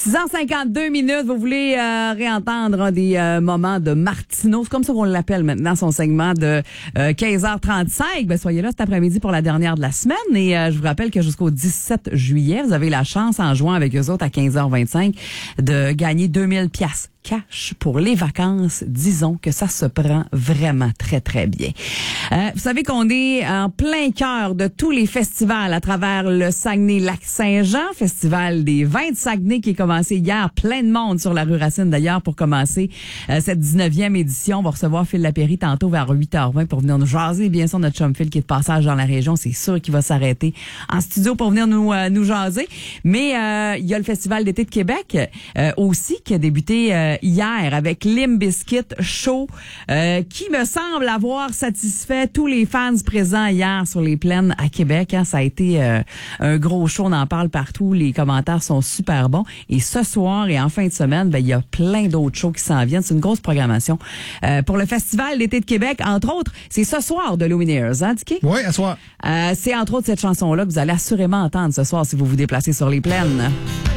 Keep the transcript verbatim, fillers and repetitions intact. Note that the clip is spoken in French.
six heures cinquante-deux minutes, vous voulez euh, réentendre un des euh, moments de Martineau, c'est comme ça qu'on l'appelle maintenant, son segment de euh, quinze heures trente-cinq. Ben, soyez là cet après-midi pour la dernière de la semaine et euh, je vous rappelle que jusqu'au dix-sept juillet, vous avez la chance en jouant avec eux autres à quinze heures vingt-cinq de gagner deux mille piastres cash pour les vacances. Disons que ça se prend vraiment très, très bien. Euh, vous savez qu'on est en plein cœur de tous les festivals à travers le Saguenay-Lac-Saint-Jean, festival des vins de Saguenay qui est commencé hier. Plein de monde sur la rue Racine d'ailleurs pour commencer euh, cette dix-neuvième édition. On va recevoir Phil Lapéry tantôt vers huit heures vingt pour venir nous jaser. Bien sûr, notre chum Phil qui est de passage dans la région, c'est sûr qu'il va s'arrêter en studio pour venir nous, euh, nous jaser. Mais euh, il y a le Festival d'été de Québec euh, aussi qui a débuté euh, hier avec Limp Bizkit Show euh, qui me semble avoir satisfait tous les fans présents hier sur les plaines à Québec. Hein. Ça a été euh, un gros show, on en parle partout, les commentaires sont super bons. Et ce soir et en fin de semaine, ben il y a plein d'autres shows qui s'en viennent. C'est une grosse programmation euh, pour le Festival d'été de Québec. Entre autres, c'est ce soir de Lumineers, hein, Dicky? Oui, à soir. Euh, c'est entre autres cette chanson-là que vous allez assurément entendre ce soir si vous vous déplacez sur les plaines.